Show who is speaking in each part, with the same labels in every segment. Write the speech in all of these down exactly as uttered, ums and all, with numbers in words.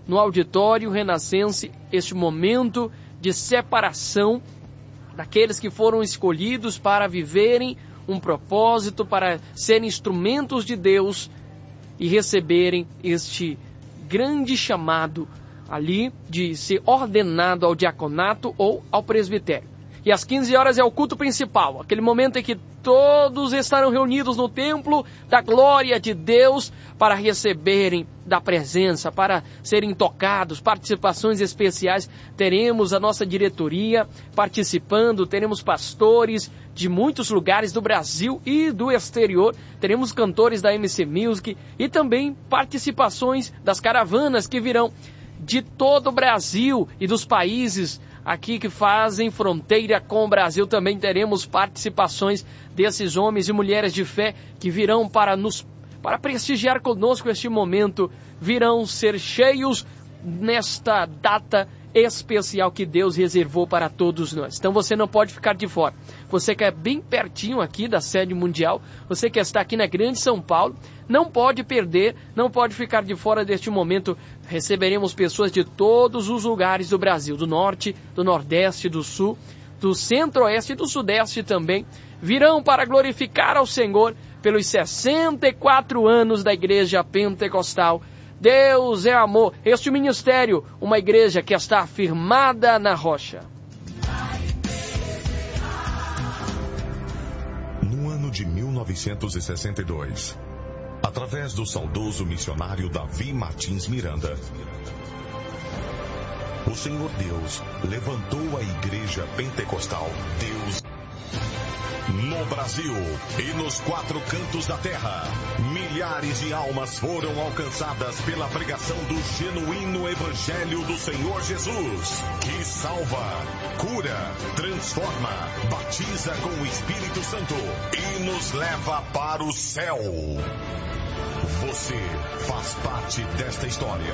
Speaker 1: no auditório Renascense, este momento de separação daqueles que foram escolhidos para viverem um propósito, para serem instrumentos de Deus e receberem este grande chamado ali de ser ordenado ao diaconato ou ao presbitério. E às quinze horas é o culto principal, aquele momento em que todos estarão reunidos no templo da glória de Deus para receberem da presença, para serem tocados, participações especiais. Teremos a nossa diretoria participando, teremos pastores de muitos lugares do Brasil e do exterior, teremos cantores da M C Music e também participações das caravanas que virão de todo o Brasil e dos países aqui que fazem fronteira com o Brasil. Também teremos participações desses homens e mulheres de fé que virão para nos para prestigiar conosco este momento, virão ser cheios nesta data especial que Deus reservou para todos nós. Então você não pode ficar de fora. Você que é bem pertinho aqui da sede mundial, você que está aqui na Grande São Paulo, não pode perder, não pode ficar de fora deste momento. Receberemos pessoas de todos os lugares do Brasil, do norte, do nordeste, do sul, do centro-oeste e do sudeste também, virão para glorificar ao Senhor pelos sessenta e quatro anos da Igreja Pentecostal. Deus é amor. Este ministério, uma igreja que está firmada na rocha.
Speaker 2: No ano de mil novecentos e sessenta e dois, através do saudoso missionário Davi Martins Miranda, o Senhor Deus levantou a Igreja Pentecostal Deus no Brasil e nos quatro cantos da terra. Milhares de almas foram alcançadas pela pregação do genuíno Evangelho do Senhor Jesus, que salva, cura, transforma, batiza com o Espírito Santo e nos leva para o céu. Você faz parte desta história.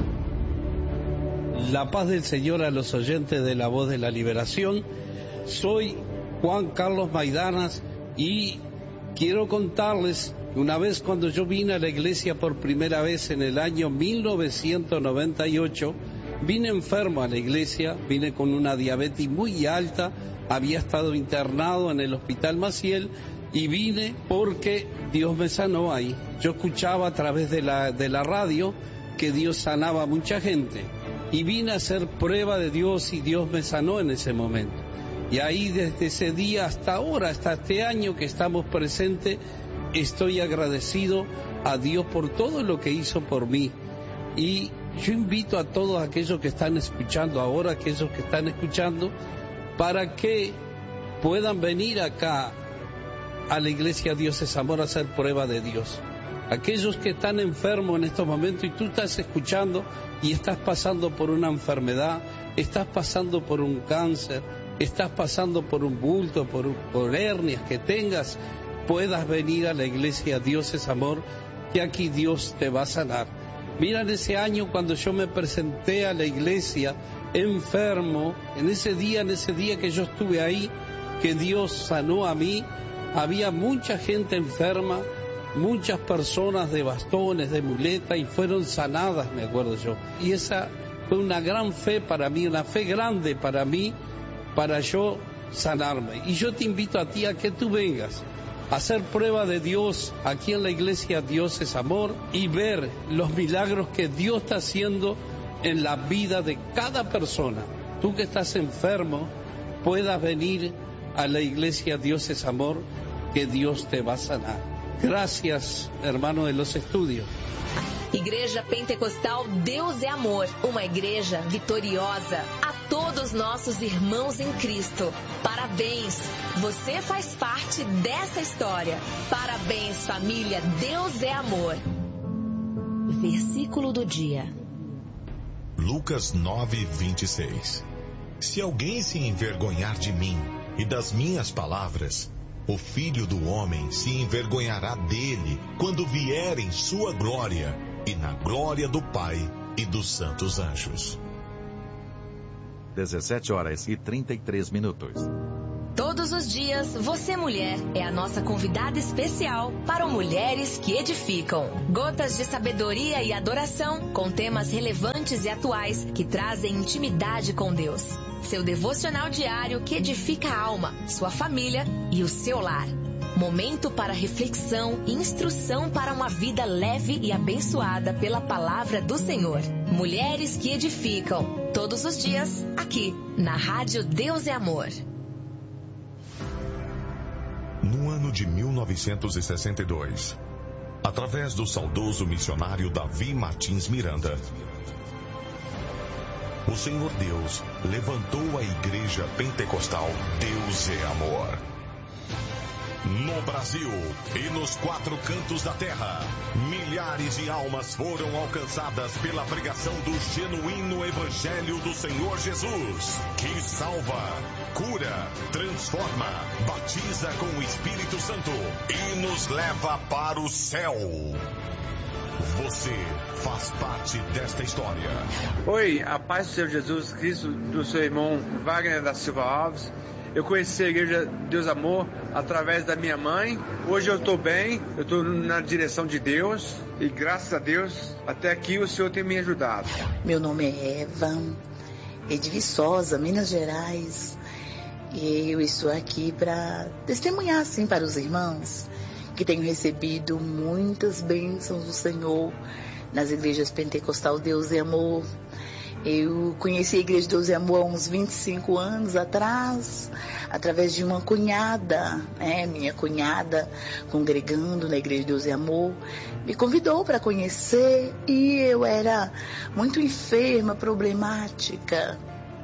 Speaker 3: La paz del Señor a los oyentes de La Voz de la Liberación. Soy Juan Carlos Maidanas y quiero contarles que una vez cuando yo vine a la iglesia por primera vez en el año mil novecientos noventa y ocho, vine enfermo a la iglesia, vine con una diabetes muy alta, había estado internado en el Hospital Maciel y vine porque Dios me sanó ahí. Yo escuchaba a través de la, de la radio que Dios sanaba a mucha gente y vine a hacer prueba de Dios y Dios me sanó en ese momento. Y ahí desde ese día hasta ahora, hasta este año que estamos presentes, estoy agradecido a Dios por todo lo que hizo por mí. Y yo invito a todos aquellos que están escuchando ahora, aquellos que están escuchando, para que puedan venir acá a la iglesia Dios es Amor a hacer prueba de Dios. Aquellos que están enfermos en estos momentos y tú estás escuchando y estás pasando por una enfermedad, estás pasando por un cáncer, estás pasando por un bulto, por, por hernias que tengas, puedas venir a la iglesia Dios es Amor, que aquí Dios te va a sanar. Mira, en ese año cuando yo me presenté a la iglesia enfermo, en ese día, en ese día que yo estuve ahí, que Dios sanó a mí, había mucha gente enferma, muchas personas de bastones, de muletas, y fueron sanadas, me acuerdo yo. Y esa fue una gran fe para mí, una fe grande para mí, para yo sanarme. Y yo te invito a ti a que tú vengas a hacer prueba de Dios aquí en la iglesia Dios es Amor y ver los milagros que Dios está haciendo en la vida de cada persona. Tú que estás enfermo, puedas venir a la iglesia Dios es Amor, que Dios te va a sanar. Gracias, hermano de los estudios.
Speaker 4: Igreja Pentecostal Deus é Amor, uma igreja vitoriosa. A todos nossos irmãos em Cristo, parabéns! Você faz parte dessa história. Parabéns, família Deus é Amor. Versículo do dia.
Speaker 2: Lucas nove, vinte e seis. Se alguém se envergonhar de mim e das minhas palavras, o Filho do Homem se envergonhará dele quando vier em sua glória e na glória do Pai e dos santos anjos.
Speaker 5: dezessete horas e trinta e três minutos.
Speaker 4: Todos os dias, você mulher é a nossa convidada especial para o Mulheres que Edificam. Gotas de sabedoria e adoração com temas relevantes e atuais que trazem intimidade com Deus. Seu devocional diário que edifica a alma, sua família e o seu lar. Momento para reflexão e instrução para uma vida leve e abençoada pela palavra do Senhor. Mulheres que Edificam. Todos os dias, aqui, na Rádio Deus é Amor.
Speaker 2: No ano de mil novecentos e sessenta e dois, através do saudoso missionário Davi Martins Miranda, o Senhor Deus levantou a Igreja Pentecostal Deus é Amor. No Brasil e nos quatro cantos da terra, milhares de almas foram alcançadas pela pregação do genuíno Evangelho do Senhor Jesus, que salva, cura, transforma, batiza com o Espírito Santo e nos leva para o céu. Você faz parte desta história.
Speaker 6: Oi, a paz do Senhor Jesus Cristo, do seu irmão Wagner da Silva Alves. Eu conheci a Igreja Deus Amor através da minha mãe. Hoje eu estou bem, eu estou na direção de Deus. E graças a Deus, até aqui o Senhor tem me ajudado.
Speaker 7: Meu nome é Eva, é de Viçosa, Minas Gerais. E eu estou aqui para testemunhar, assim, para os irmãos que tenho recebido muitas bênçãos do Senhor nas igrejas pentecostal Deus é Amor. Eu conheci a Igreja Deus é Amor há uns vinte e cinco anos atrás, através de uma cunhada, né? Minha cunhada, congregando na Igreja Deus é Amor, me convidou para conhecer e eu era muito enferma, problemática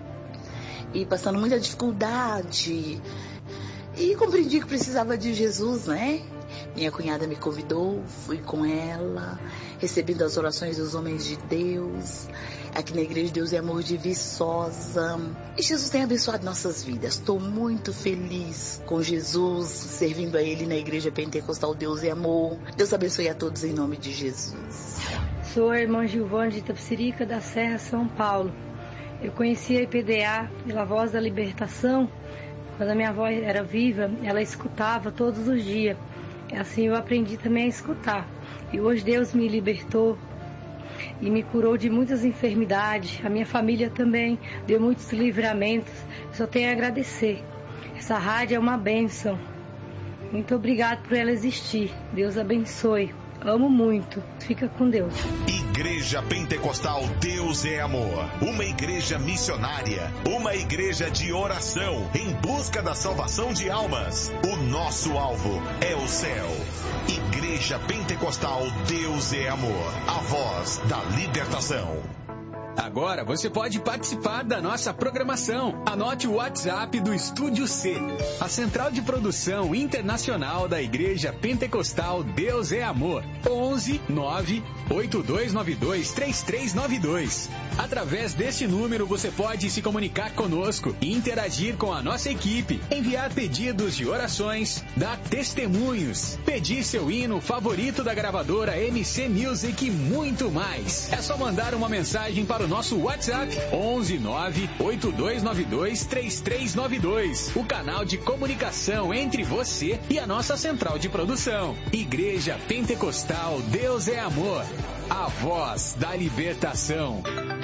Speaker 7: e passando muita dificuldade e compreendi que precisava de Jesus, né? Minha cunhada me convidou, fui com ela, recebendo as orações dos homens de Deus, aqui na Igreja Deus é Amor de Viçosa. E Jesus tem abençoado nossas vidas. Estou muito feliz com Jesus, servindo a Ele na Igreja Pentecostal Deus é Amor. Deus abençoe a todos em nome de Jesus.
Speaker 8: Sou a irmã Gilvane de Itapecerica, da Serra, São Paulo. Eu conheci a I P D A pela Voz da Libertação. Quando a minha avó era viva, ela escutava todos os dias. Assim eu aprendi também a escutar. E hoje Deus me libertou e me curou de muitas enfermidades. A minha família também deu muitos livramentos. Eu só tenho a agradecer. Essa rádio é uma bênção. Muito obrigado por ela existir. Deus abençoe. Amo muito. Fica com Deus.
Speaker 2: Igreja Pentecostal Deus é Amor. Uma igreja missionária. Uma igreja de oração em busca da salvação de almas. O nosso alvo é o céu. Igreja Pentecostal Deus é Amor. A voz da libertação.
Speaker 9: Agora você pode participar da nossa programação. Anote o WhatsApp do Estúdio C, a central de produção internacional da Igreja Pentecostal Deus é Amor. onze nove oito dois nove dois três três nove dois. Através deste número você pode se comunicar conosco e interagir com a nossa equipe, enviar pedidos de orações, dar testemunhos, pedir seu hino favorito da gravadora M C Music e muito mais. É só mandar uma mensagem para o nosso WhatsApp onze nove oito dois nove dois três três nove dois, o canal de comunicação entre você e a nossa central de produção. Igreja Pentecostal Deus é Amor, a voz da libertação.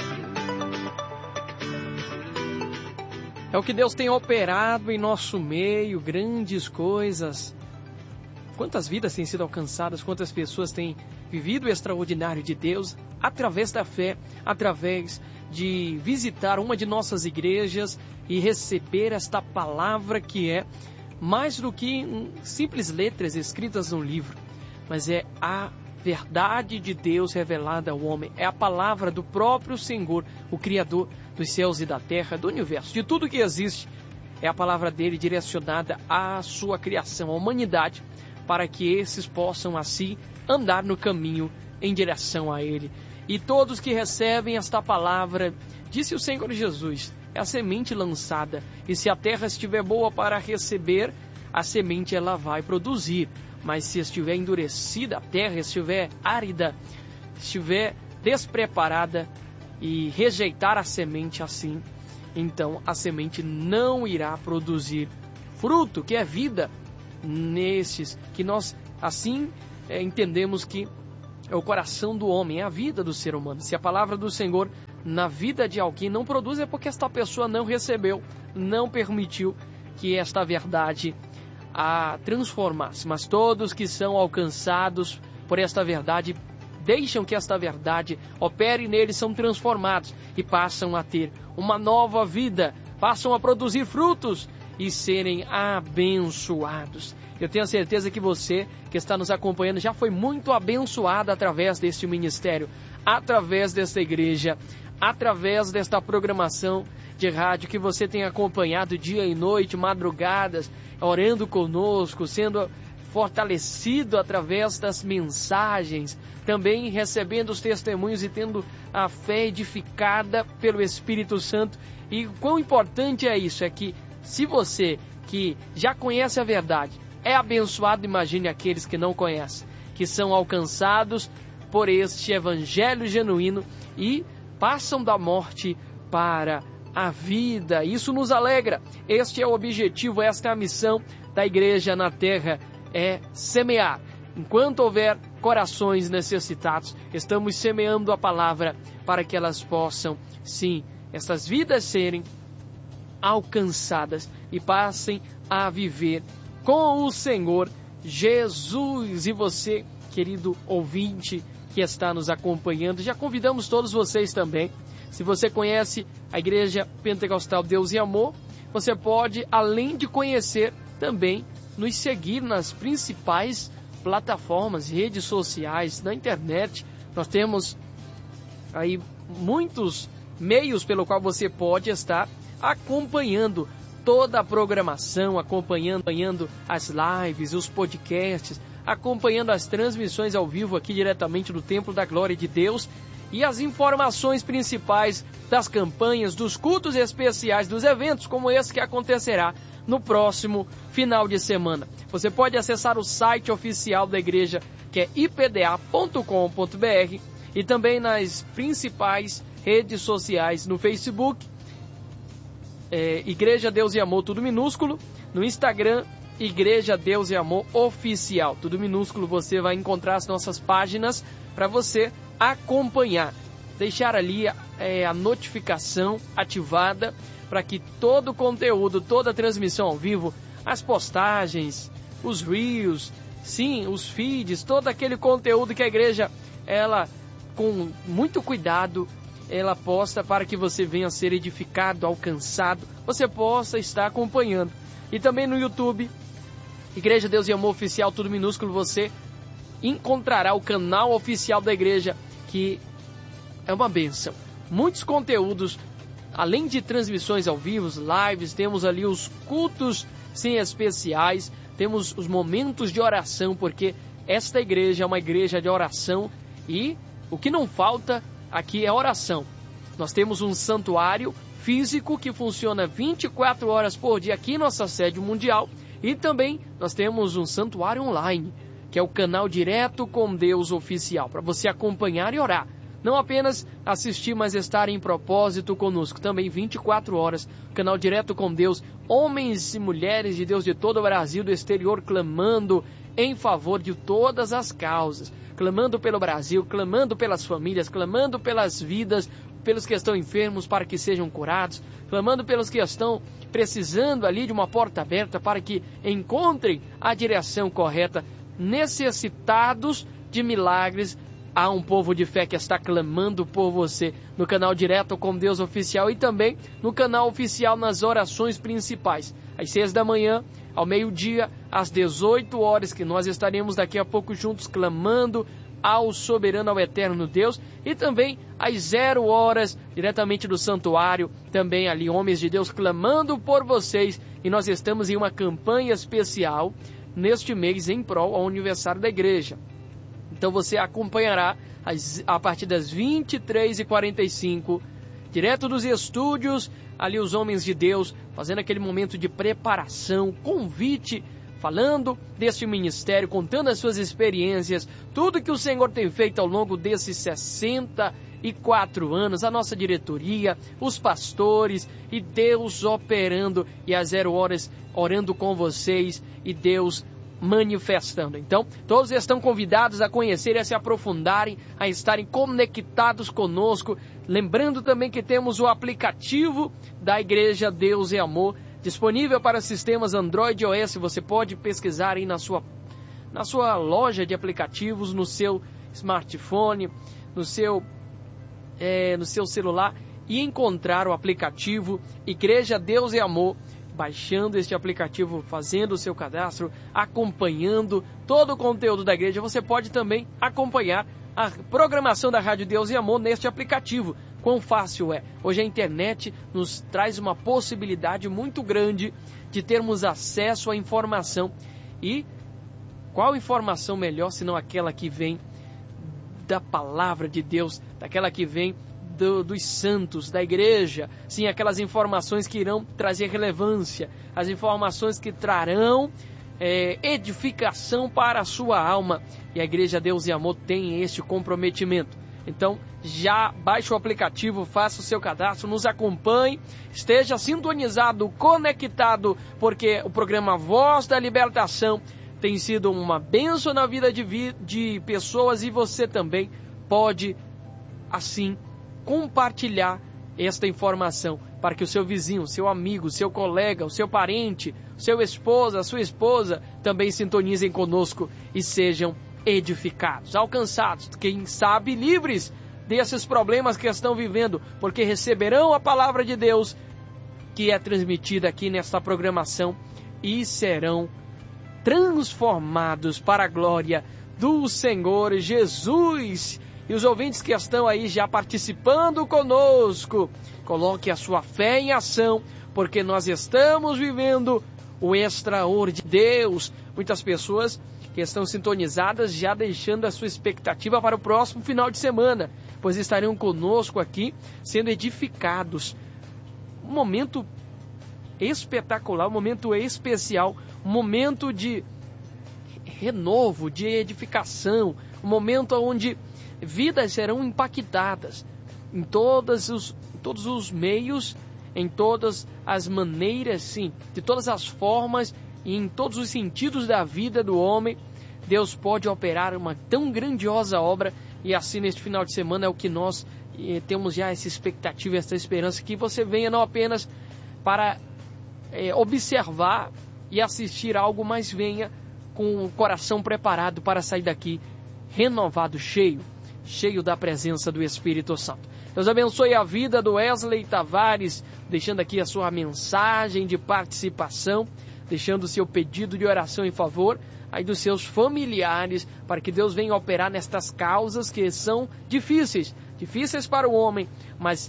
Speaker 1: É o que Deus tem operado em nosso meio, grandes coisas. Quantas vidas têm sido alcançadas, quantas pessoas têm vivido o extraordinário de Deus através da fé, através de visitar uma de nossas igrejas e receber esta palavra que é mais do que simples letras escritas num livro, mas é a verdade de Deus revelada ao homem, é a palavra do próprio Senhor, o Criador dos céus e da terra, do universo, de tudo que existe. É a palavra dele direcionada à sua criação, à humanidade, para que esses possam assim andar no caminho em direção a ele. E todos que recebem esta palavra, disse o Senhor Jesus, é a semente lançada, e se a terra estiver boa para receber, a semente ela vai produzir. Mas se estiver endurecida a terra, estiver árida, estiver despreparada e rejeitar a semente assim, então a semente não irá produzir fruto, que é vida, nesses que nós assim é, entendemos que é o coração do homem, é a vida do ser humano. Se a palavra do Senhor na vida de alguém não produz, é porque esta pessoa não recebeu, não permitiu que esta verdade a transformasse. Mas todos que são alcançados por esta verdade, deixam que esta verdade opere neles, são transformados e passam a ter uma nova vida, passam a produzir frutos e serem abençoados. Eu tenho a certeza que você que está nos acompanhando já foi muito abençoado através deste ministério, através desta igreja, através desta programação de rádio que você tem acompanhado dia e noite, madrugadas, orando conosco, sendo fortalecido através das mensagens, também recebendo os testemunhos e tendo a fé edificada pelo Espírito Santo. E quão importante é isso, é que se você que já conhece a verdade é abençoado, imagine aqueles que não conhecem, que são alcançados por este evangelho genuíno e passam da morte para a vida. Isso nos alegra. Este é o objetivo, esta é a missão da igreja na terra, é semear. Enquanto houver corações necessitados, estamos semeando a palavra para que elas possam, sim, essas vidas serem alcançadas e passem a viver com o Senhor Jesus. E você, querido ouvinte que está nos acompanhando, já convidamos todos vocês também. Se você conhece a Igreja Pentecostal Deus e Amor, você pode, além de conhecer, também nos seguir nas principais plataformas, redes sociais, na internet. Nós temos aí muitos meios pelo qual você pode estar acompanhando toda a programação, acompanhando, acompanhando as lives, os podcasts, acompanhando as transmissões ao vivo aqui diretamente do Templo da Glória de Deus e as informações principais das campanhas, dos cultos especiais, dos eventos como esse que acontecerá no próximo final de semana. Você pode acessar o site oficial da igreja, que é i p d a ponto com ponto b r, e também nas principais redes sociais, no Facebook, é, Igreja Deus e Amor, tudo minúsculo, no Instagram, Igreja Deus e Amor Oficial, tudo minúsculo. Você vai encontrar as nossas páginas para você acompanhar, deixar ali é, a notificação ativada para que todo o conteúdo, toda a transmissão ao vivo, as postagens, os reels, sim, os feeds, todo aquele conteúdo que a igreja, ela, com muito cuidado, ela posta para que você venha a ser edificado, alcançado, você possa estar acompanhando. E também no YouTube, Igreja Deus e Amor Oficial, tudo minúsculo, você encontrará o canal oficial da igreja, que é uma bênção. Muitos conteúdos, além de transmissões ao vivo, lives, temos ali os cultos sim especiais, temos os momentos de oração, porque esta igreja é uma igreja de oração e o que não falta aqui é oração. Nós temos um santuário físico que funciona vinte e quatro horas por dia aqui em nossa sede mundial, e também nós temos um santuário online, que é o canal Direto com Deus Oficial, para você acompanhar e orar. Não apenas assistir, mas estar em propósito conosco. Também vinte e quatro horas, canal Direto com Deus, homens e mulheres de Deus de todo o Brasil, do exterior, clamando em favor de todas as causas. Clamando pelo Brasil, clamando pelas famílias, clamando pelas vidas, pelos que estão enfermos para que sejam curados, clamando pelos que estão precisando ali de uma porta aberta para que encontrem a direção correta, necessitados de milagres. Há um povo de fé que está clamando por você no canal Direto com Deus Oficial e também no canal oficial nas orações principais. Às seis da manhã, ao meio-dia, às dezoito horas, que nós estaremos daqui a pouco juntos clamando ao soberano, ao eterno Deus. E também às zero horas, diretamente do santuário, também ali homens de Deus clamando por vocês. E nós estamos em uma campanha especial neste mês em prol ao aniversário da igreja. Então você acompanhará a partir das vinte e três e quarenta e cinco, direto dos estúdios, ali os homens de Deus, fazendo aquele momento de preparação, convite, falando deste ministério, contando as suas experiências, tudo que o Senhor tem feito ao longo desses sessenta e quatro anos, a nossa diretoria, os pastores e Deus operando e às zero horas orando com vocês e Deus manifestando. Então, todos estão convidados a conhecer, a se aprofundarem, a estarem conectados conosco. Lembrando também que temos o aplicativo da Igreja Deus é Amor, disponível para sistemas Android e iOS. Você pode pesquisar aí na sua, na sua loja de aplicativos, no seu smartphone, no seu, é, no seu celular e encontrar o aplicativo Igreja Deus é Amor, baixando este aplicativo, fazendo o seu cadastro, acompanhando todo o conteúdo da igreja. Você pode também acompanhar a programação da Rádio Deus e Amor neste aplicativo. Quão fácil é! Hoje a internet nos traz uma possibilidade muito grande de termos acesso à informação. E qual informação melhor senão aquela que vem da palavra de Deus, daquela que vem Do, dos santos, da igreja, sim, aquelas informações que irão trazer relevância, as informações que trarão é, edificação para a sua alma, e a Igreja Deus e Amor tem este comprometimento. Então, já baixe o aplicativo, faça o seu cadastro, nos acompanhe, esteja sintonizado, conectado, porque o programa Voz da Libertação tem sido uma bênção na vida de, vi, de pessoas, e você também pode, assim, compartilhar esta informação para que o seu vizinho, seu amigo, seu colega, o seu parente, seu esposo, a sua esposa também sintonizem conosco e sejam edificados, alcançados, quem sabe livres desses problemas que estão vivendo, porque receberão a palavra de Deus que é transmitida aqui nesta programação e serão transformados para a glória do Senhor Jesus. E os ouvintes que estão aí já participando conosco, coloque a sua fé em ação, porque nós estamos vivendo o extraordinário de Deus. Muitas pessoas que estão sintonizadas já deixando a sua expectativa para o próximo final de semana, pois estarão conosco aqui sendo edificados. Um momento espetacular, um momento especial, um momento de renovo, de edificação, um momento onde vidas serão impactadas em todos os, todos os meios, em todas as maneiras, sim, de todas as formas e em todos os sentidos da vida do homem. Deus pode operar uma tão grandiosa obra, e assim neste final de semana é o que nós eh, temos já essa expectativa, essa esperança, que você venha não apenas para eh, observar e assistir algo, mas venha com o coração preparado para sair daqui renovado, cheio, cheio da presença do Espírito Santo. Deus abençoe a vida do Wesley Tavares, deixando aqui a sua mensagem de participação, deixando o seu pedido de oração em favor aí dos seus familiares, para que Deus venha operar nestas causas que são difíceis, difíceis para o homem, mas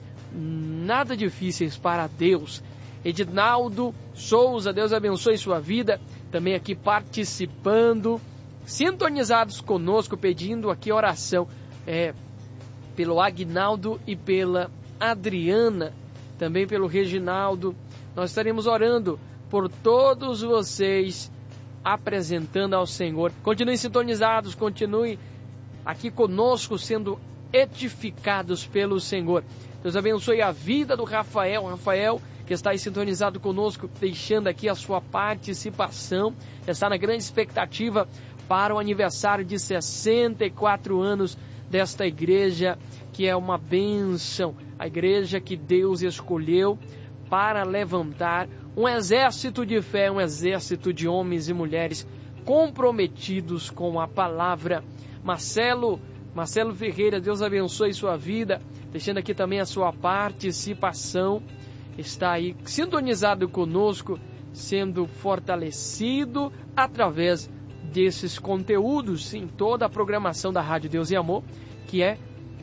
Speaker 1: nada difíceis para Deus. Edinaldo Souza, Deus abençoe sua vida, também aqui participando, sintonizados conosco, pedindo aqui oração é, pelo Agnaldo e pela Adriana, também pelo Reginaldo. Nós estaremos orando por todos vocês, apresentando ao Senhor. Continuem sintonizados, continuem aqui conosco, sendo edificados pelo Senhor. Deus abençoe a vida do Rafael, Rafael que está aí sintonizado conosco, deixando aqui a sua participação, está na grande expectativa para o aniversário de sessenta e quatro anos desta igreja, que é uma bênção, a igreja que Deus escolheu para levantar um exército de fé, um exército de homens e mulheres comprometidos com a palavra. Marcelo, Marcelo Ferreira, Deus abençoe sua vida, deixando aqui também a sua participação, está aí sintonizado conosco, sendo fortalecido através desses conteúdos, sim, toda a programação da Rádio Deus e Amor, que é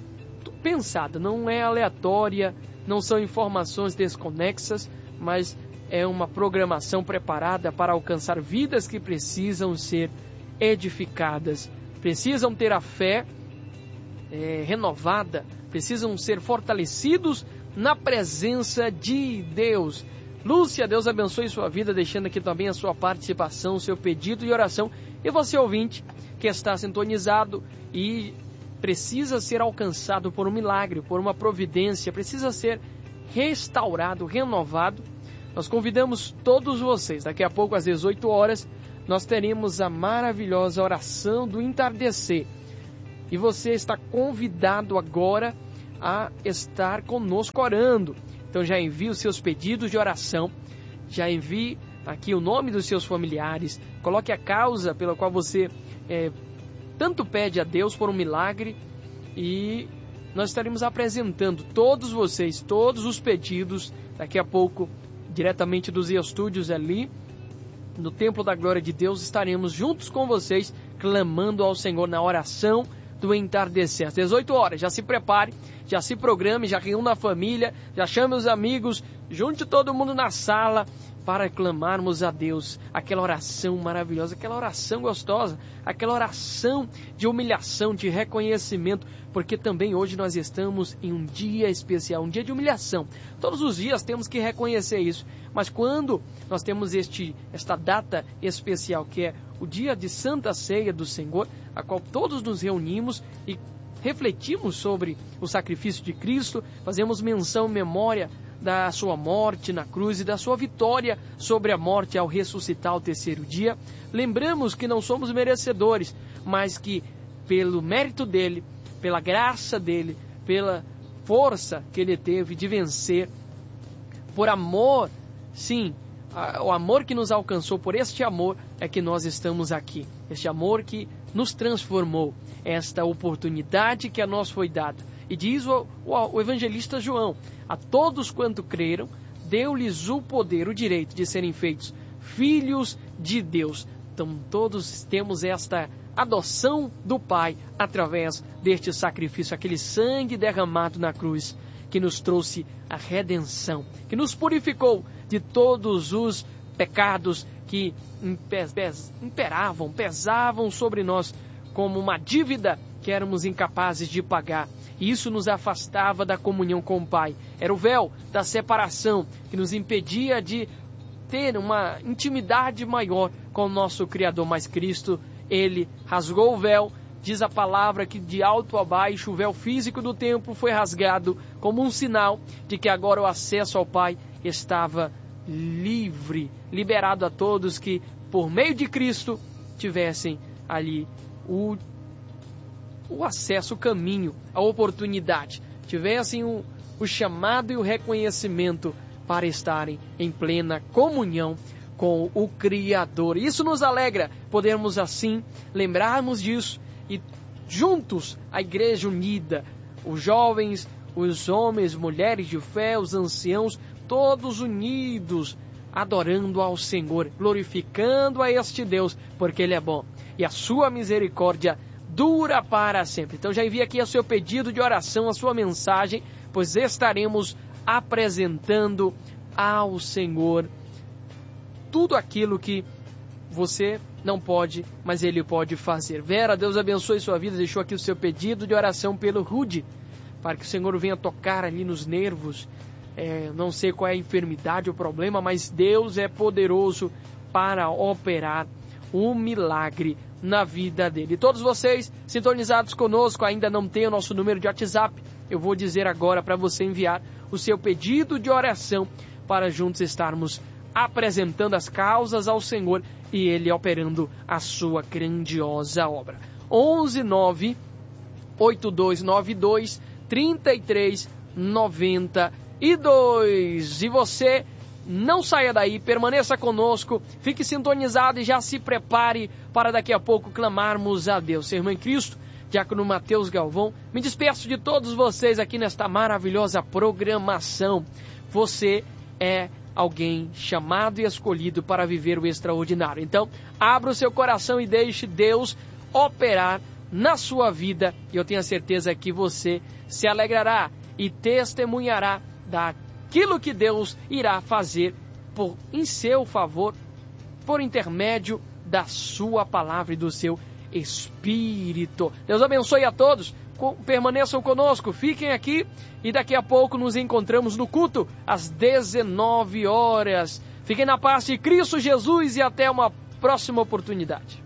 Speaker 1: pensada, não é aleatória, não são informações desconexas, mas é uma programação preparada para alcançar vidas que precisam ser edificadas, precisam ter a fé é, renovada, precisam ser fortalecidos na presença de Deus. Lúcia, Deus abençoe sua vida, deixando aqui também a sua participação, o seu pedido de oração. E você, ouvinte, que está sintonizado e precisa ser alcançado por um milagre, por uma providência, precisa ser restaurado, renovado. Nós convidamos todos vocês, daqui a pouco às dezoito horas, nós teremos a maravilhosa oração do entardecer. E você está convidado agora a estar conosco orando. Então já envie os seus pedidos de oração, já envie aqui o nome dos seus familiares, coloque a causa pela qual você é, tanto pede a Deus por um milagre, e nós estaremos apresentando todos vocês, todos os pedidos, daqui a pouco, diretamente dos estúdios ali, no Templo da Glória de Deus, estaremos juntos com vocês, clamando ao Senhor na oração do entardecer. Às dezoito horas, já se prepare, já se programe, já reúna a família, já chame os amigos, junte todo mundo na sala, para clamarmos a Deus aquela oração maravilhosa, aquela oração gostosa, aquela oração de humilhação, de reconhecimento, porque também hoje nós estamos em um dia especial, um dia de humilhação. Todos os dias temos que reconhecer isso, mas quando nós temos este, esta data especial, que é o dia de Santa Ceia do Senhor, a qual todos nos reunimos e refletimos sobre o sacrifício de Cristo, fazemos menção, memória da sua morte na cruz e da sua vitória sobre a morte ao ressuscitar ao terceiro dia. Lembramos que não somos merecedores, mas que pelo mérito dele, pela graça dele, pela força que ele teve de vencer, por amor, sim, o amor que nos alcançou, por este amor é que nós estamos aqui. Este amor que nos transformou, esta oportunidade que a nós foi dada. E diz o, o, o evangelista João: a todos quanto creram, deu-lhes o poder, o direito de serem feitos filhos de Deus. Então todos temos esta adoção do Pai através deste sacrifício, aquele sangue derramado na cruz, que nos trouxe a redenção, que nos purificou de todos os pecados que imperavam, pesavam sobre nós como uma dívida que éramos incapazes de pagar. E isso nos afastava da comunhão com o Pai. Era o véu da separação que nos impedia de ter uma intimidade maior com o nosso Criador. Mas Cristo, Ele rasgou o véu. Diz a palavra que de alto a baixo o véu físico do templo foi rasgado como um sinal de que agora o acesso ao Pai estava livre, liberado a todos que, por meio de Cristo, tivessem ali o o acesso, o caminho, a oportunidade, tivessem o, o chamado e o reconhecimento para estarem em plena comunhão com o Criador. Isso nos alegra, podermos assim lembrarmos disso e juntos, a igreja unida, os jovens, os homens, mulheres de fé, os anciãos, todos unidos, adorando ao Senhor, glorificando a este Deus, porque Ele é bom e a sua misericórdia dura para sempre. Então já envie aqui o seu pedido de oração, a sua mensagem, pois estaremos apresentando ao Senhor tudo aquilo que você não pode, mas Ele pode fazer. Vera, Deus abençoe sua vida. Deixou aqui o seu pedido de oração pelo Rude, para que o Senhor venha tocar ali nos nervos. É, não sei qual é a enfermidade ou problema, mas Deus é poderoso para operar um milagre na vida dele. E todos vocês sintonizados conosco, ainda não tem o nosso número de WhatsApp, eu vou dizer agora para você enviar o seu pedido de oração para juntos estarmos apresentando as causas ao Senhor e Ele operando a sua grandiosa obra. onze nove oito dois nove dois três três nove dois. E você não saia daí, permaneça conosco, fique sintonizado e já se prepare para daqui a pouco clamarmos a Deus. Seu irmão em Cristo, Diácono Mateus Galvão, me despeço de todos vocês aqui nesta maravilhosa programação. Você é alguém chamado e escolhido para viver o extraordinário. Então, abra o seu coração e deixe Deus operar na sua vida. E eu tenho a certeza que você se alegrará e testemunhará daquilo que Deus irá fazer por, em seu favor, por intermédio da sua palavra e do seu Espírito. Deus abençoe a todos. Permaneçam conosco, fiquem aqui e daqui a pouco nos encontramos no culto às dezenove horas. Fiquem na paz de Cristo Jesus e até uma próxima oportunidade.